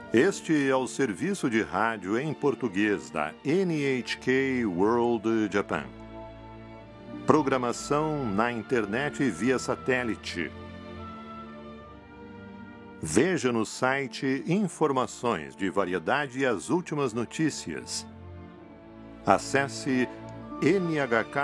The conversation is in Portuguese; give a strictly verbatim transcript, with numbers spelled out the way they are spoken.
Este é o serviço de rádio em português da N H K World Japan. Programação na internet via satélite. Veja no site informações de variedade e as últimas notícias. Acesse N H K